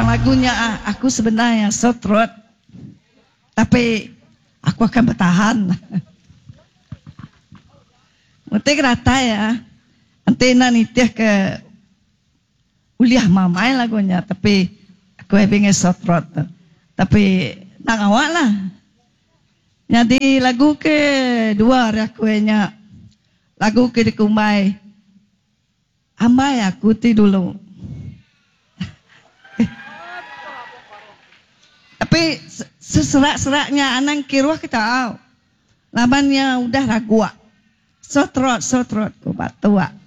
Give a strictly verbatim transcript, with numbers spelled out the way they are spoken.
tentang lagunya aku sebenarnya sotrot, tapi aku akan bertahan. Nanti kerata ya, nanti nanti ke uliah mamai lagunya, tapi aku pengen sotrot, tapi nak awak lah. Jadi lagu kedua aku nya lagu ke dikumai, ambai aku ti dulu. Tapi seserak-seraknya anang kiruah kita tahu. Lamannya udah ragu. Sotrot, sotrot ku batua.